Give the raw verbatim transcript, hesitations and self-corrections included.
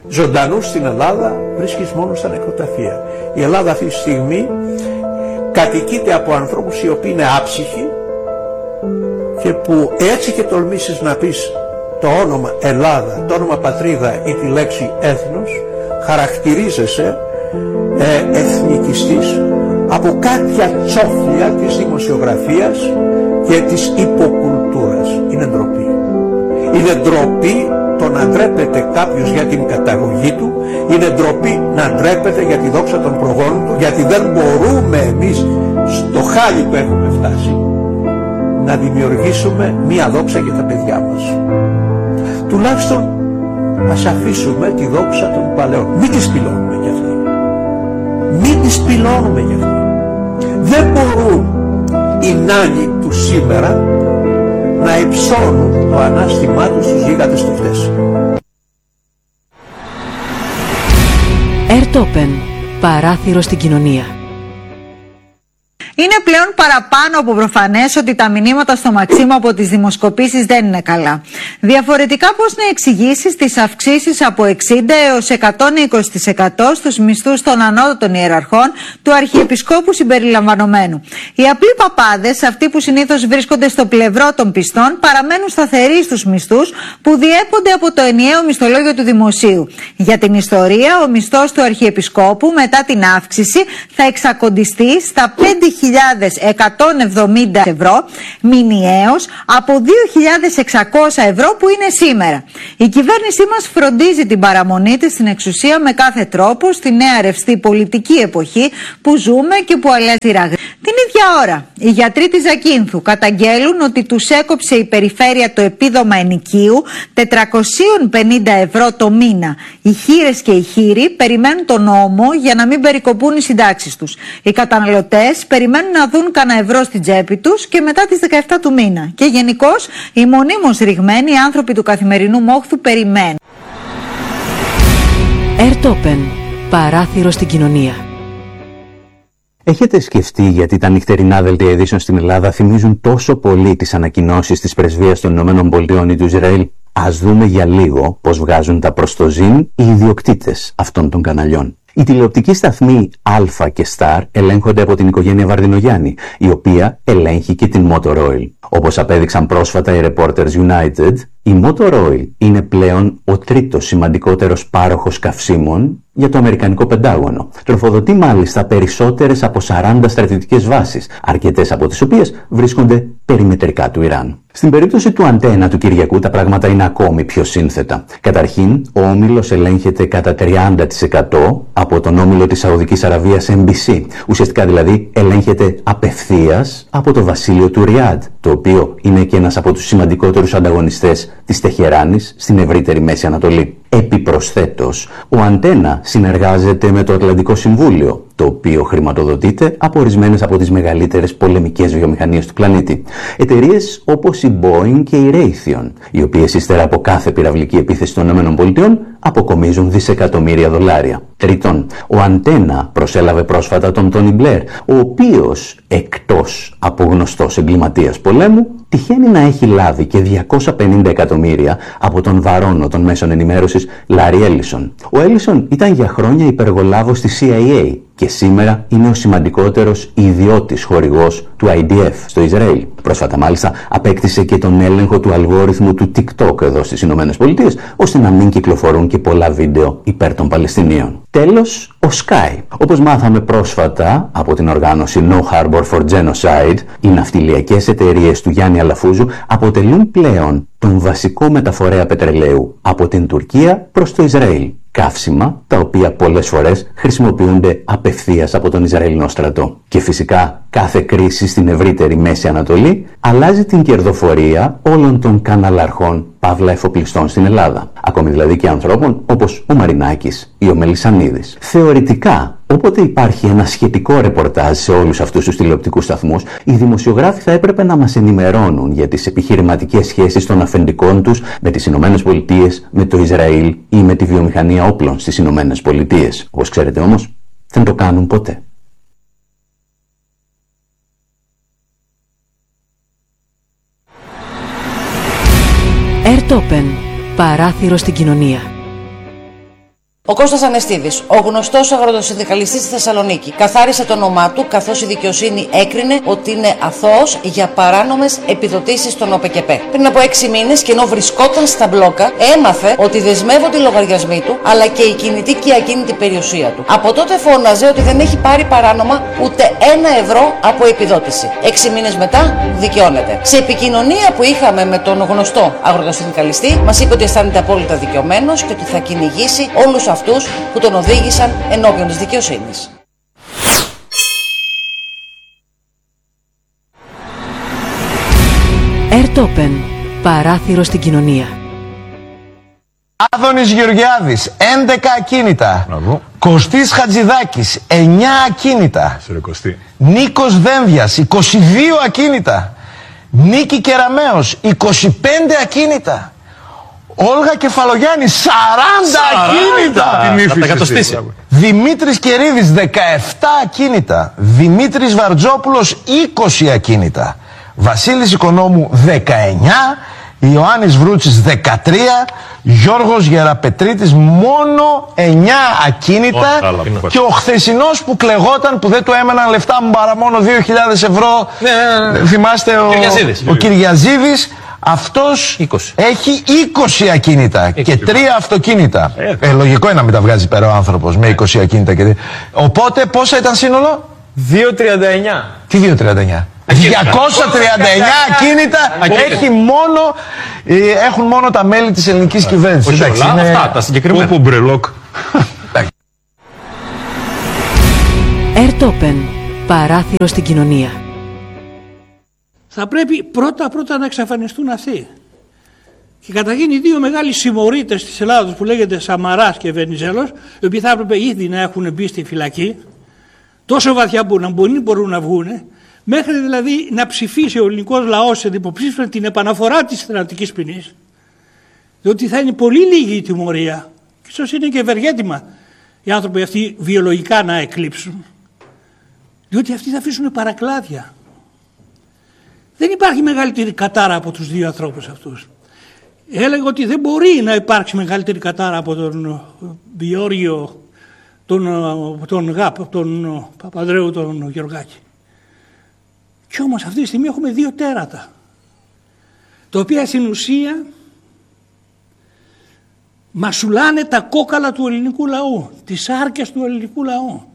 Ζωντανούς στην Ελλάδα βρίσκεις μόνο στα νεκροταφεία. Η Ελλάδα αυτή τη στιγμή κατοικείται από ανθρώπους οι οποίοι είναι άψυχοι και που έτσι και τολμήσεις να πεις το όνομα Ελλάδα, το όνομα πατρίδα ή τη λέξη έθνος, χαρακτηρίζεσαι ε, εθνικιστής από κάποια τσόφλια της δημοσιογραφίας και της υποκουλτούρας. Είναι ντροπή. Είναι ντροπή το να ντρέπεται κάποιος για την καταγωγή του, είναι ντροπή να ντρέπεται για τη δόξα των προγόνων του, γιατί δεν μπορούμε εμείς στο χάλι που έχουμε φτάσει να δημιουργήσουμε μία δόξα για τα παιδιά μας. Τουλάχιστον ας αφήσουμε τη δόξα των παλαιών. Μην τις πυλώνουμε γι' αυτό. Μην τις πυλώνουμε γι' αυτό. Δεν μπορούν οι νάνοι του σήμερα να υψώνουν το ανάστημά τους στους γίγαντες του χτες. Ερτόπεν, παράθυρο στην κοινωνία. Είναι πλέον παραπάνω από προφανές ότι τα μηνύματα στο Μαξίμου από τις δημοσκοπήσεις δεν είναι καλά. Διαφορετικά, πώς να εξηγήσεις τις αυξήσεις από εξήντα έως εκατόν είκοσι τοις εκατό στους μισθούς των ανώτατων ιεραρχών του Αρχιεπισκόπου συμπεριλαμβανομένου? Οι απλοί παπάδες, αυτοί που συνήθως βρίσκονται στο πλευρό των πιστών, παραμένουν σταθεροί στους μισθούς που διέπονται από το ενιαίο μισθολόγιο του Δημοσίου. Για την ιστορία, ο μισθός του Αρχιεπισκόπου μετά την αύξηση θα εξακοντιστεί στα πέντε χιλιάδες εκατόν εβδομήντα ευρώ μηνιαίως από δύο χιλιάδες εξακόσια ευρώ που είναι σήμερα. Η κυβέρνησή μας φροντίζει την παραμονή της στην εξουσία με κάθε τρόπο στη νέα ρευστή πολιτική εποχή που ζούμε και που αλλάζει ραγδαία. Την ίδια ώρα, οι γιατροί της Ζακίνθου καταγγέλουν ότι τους έκοψε η περιφέρεια το επίδομα ενοικίου τετρακόσια πενήντα ευρώ το μήνα. Οι χήρες και οι χήροι περιμένουν τον νόμο για να μην περικοπούν οι συντάξεις τους. Οι καταναλωτές περιμένουν να δουν κανένα ευρώ στην τσέπη τους και μετά τις δεκαεπτά του μήνα. Και γενικώς οι μονίμως ρηγμένοι άνθρωποι του καθημερινού μόχθου περιμένουν. Ερτόπεν, παράθυρο στην κοινωνία. Έχετε σκεφτεί γιατί τα νυχτερινά δελτία ειδήσεων στην Ελλάδα θυμίζουν τόσο πολύ τις ανακοινώσεις της πρεσβείας των ΗΠΑ ή του Ισραήλ? Ας δούμε για λίγο πώς βγάζουν τα προστοζήν οι ιδιοκτήτες αυτών των καναλιών. Οι τηλεοπτικοί σταθμοί Αλφα και Σταρ ελέγχονται από την οικογένεια Βαρδινογιάννη, η οποία ελέγχει και την Motor Oil. Όπως απέδειξαν πρόσφατα οι Reporters United, η Motor Oil είναι πλέον ο τρίτος σημαντικότερος πάροχος καυσίμων για το Αμερικανικό Πεντάγωνο. Τροφοδοτεί μάλιστα περισσότερες από σαράντα στρατιωτικές βάσεις, αρκετές από τις οποίες βρίσκονται περιμετρικά του Ιράν. Στην περίπτωση του Αντένα του Κυριακού τα πράγματα είναι ακόμη πιο σύνθετα. Καταρχήν, ο όμιλος ελέγχεται κατά τριάντα τοις εκατό από τον όμιλο της Σαουδικής Αραβίας εμ μπι σι. Ουσιαστικά δηλαδή ελέγχεται απευθείας από το βασίλειο του Ριάντ, το οποίο είναι και ένας από τους σημαντικότερους ανταγωνιστές της Τεχεράνης στην ευρύτερη Μέση Ανατολή. Επιπροσθέτως, ο Αντένα συνεργάζεται με το Ατλαντικό Συμβούλιο, το οποίο χρηματοδοτείται από ορισμένες από τις μεγαλύτερες πολεμικές βιομηχανίες του πλανήτη. Εταιρείες όπως η Boeing και η Raytheon, οι οποίες ύστερα από κάθε πυραυλική επίθεση των ΗΠΑ αποκομίζουν δισεκατομμύρια δολάρια. Τρίτον, ο Αντένα προσέλαβε πρόσφατα τον Τόνι Μπλερ, ο οποίος, εκτός από γνωστός εγκληματίας πολέμου, τυχαίνει να έχει λάβει και διακόσια πενήντα εκατομμύρια από τον βαρώνο των μέσων ενημέρωσης Λάρι Έλισον. Ο Έλισον ήταν για χρόνια υπεργολάβος της σι άι έι και σήμερα είναι ο σημαντικότερος ιδιώτης χορηγός του άι ντι εφ στο Ισραήλ. Πρόσφατα μάλιστα απέκτησε και τον έλεγχο του αλγόριθμου του TikTok εδώ στις Ηνωμένες Πολιτείες, ώστε να μην κυκλοφορούν και πολλά βίντεο υπέρ των Παλαιστινίων. Τέλος, ο Sky. Όπως μάθαμε πρόσφατα από την οργάνωση No Harbor for Genocide, οι ναυτιλιακές εταιρείες του Γιάννη Αλαφούζου αποτελούν πλέον τον βασικό μεταφορέα πετρελαίου από την Τουρκία προς το Ισραήλ. Καύσιμα τα οποία πολλές φορές χρησιμοποιούνται απευθείας από τον Ισραηλινό στρατό. Και φυσικά κάθε κρίση στην ευρύτερη Μέση Ανατολή αλλάζει την κερδοφορία όλων των καναλαρχών παύλα εφοπλιστών στην Ελλάδα. Ακόμη δηλαδή και ανθρώπων όπως ο Μαρινάκης ή ο Μελισσανίδης. Θεωρητικά, όποτε υπάρχει ένα σχετικό ρεπορτάζ σε όλους αυτούς τους τηλεοπτικούς σταθμούς, οι δημοσιογράφοι θα έπρεπε να μας ενημερώνουν για τις επιχειρηματικές σχέσεις των αφεντικών τους με τις Ηνωμένες Πολιτείες, με το Ισραήλ ή με τη βιομηχανία όπλων στις Ηνωμένες Πολιτείες. Όπως ξέρετε όμως, δεν το κάνουν ποτέ. Ερτόπεν, παράθυρο στην κοινωνία. Ο Κώστας Ανεστίδης, ο γνωστός αγροτοσυνδικαλιστής στη Θεσσαλονίκη, καθάρισε το όνομά του καθώς η δικαιοσύνη έκρινε ότι είναι αθώος για παράνομες επιδοτήσεις στον ΟΠΕΚΕΠΕ. Πριν από έξι μήνες, και ενώ βρισκόταν στα μπλόκα, έμαθε ότι δεσμεύονται οι λογαριασμοί του αλλά και η κινητή και η ακίνητη περιουσία του. Από τότε φώναζε ότι δεν έχει πάρει παράνομα ούτε ένα ευρώ από επιδότηση. Έξι μήνες μετά δικαιώνεται. Σε επικοινωνία που είχαμε με τον γνωστό αγροτοσυνδικαλιστή, μας είπε ότι αισθάνεται απόλυτα δικαιωμένος και ότι θα κυνηγήσει όλους αυτούς που τον οδήγησαν ενώπιον της δικαιοσύνης. Ερτόπεν, παράθυρο στην κοινωνία. Άδωνης Γεωργιάδης, έντεκα ακίνητα. Μπράβο. Κωστής Χατζηδάκης, εννιά ακίνητα. Νίκος Δένδιας, είκοσι δύο ακίνητα. Νίκη Κεραμέως, είκοσι πέντε ακίνητα. Όλγα Κεφαλογιάννη, σαράντα ακίνητα. Δημήτρης Κερίδης, δεκαεπτά ακίνητα. Δημήτρης Βαρτζόπουλος, είκοσι ακίνητα. Βασίλης Οικονόμου, δεκαεννιά. Ιωάννης Βρούτσης, δεκατρία. Γιώργος Γεραπετρίτης, μόνο εννιά ακίνητα. Oh, και ο χθεσινός που κλεγόταν που δεν του έμεναν λεφτά μου παρά μόνο δύο χιλιάδες ευρώ. Ναι, ναι, ναι. Θυμάστε ο, ο Κυριαζίδης. Αυτός είκοσι. Έχει είκοσι ακίνητα είκοσι. Και τρία αυτοκίνητα. Ε, ε, λογικό είναι να μην τα βγάζει πέρα ο άνθρωπος με είκοσι ακίνητα. Και... Οπότε πόσα ήταν σύνολο? διακόσια τριάντα εννιά. Τι διακόσια τριάντα εννιά? διακόσια τριάντα εννιά ακίνητα έχει μόνο, ε, έχουν μόνο τα μέλη της ελληνικής κυβέρνησης. Όχι όλα, είναι... αυτά τα συγκεκριμένα. Όπου μπρελόκ. Ερτόπεν, παράθυρο στην κοινωνία. Θα πρέπει πρώτα πρώτα να εξαφανιστούν αυτοί. Και καταρχήν οι δύο μεγάλοι συμμορίτες της Ελλάδος που λέγεται Σαμαράς και Βενιζέλος, οι οποίοι θα έπρεπε ήδη να έχουν μπει στη φυλακή, τόσο βαθιά που να μπορούν, μπορούν να βγουν, μέχρι δηλαδή να ψηφίσει ο ελληνικός λαός σε δημοψήφισμα την επαναφορά της θανατικής ποινής, διότι θα είναι πολύ λίγη η τιμωρία, και ίσως είναι και ευεργέτημα οι άνθρωποι αυτοί βιολογικά να εκλείψουν, διότι αυτοί θα αφήσουν παρακλάδια. Δεν υπάρχει μεγαλύτερη κατάρα από τους δύο ανθρώπους αυτούς. Έλεγα ότι δεν μπορεί να υπάρξει μεγαλύτερη κατάρα από τον Βιώργιο, τον, τον Γάπ, τον Παπανδρέου, τον Γεωργάκη. Και όμως αυτή τη στιγμή έχουμε δύο τέρατα, τα οποία στην ουσία μασουλάνε τα κόκαλα του ελληνικού λαού, τις άρκες του ελληνικού λαού.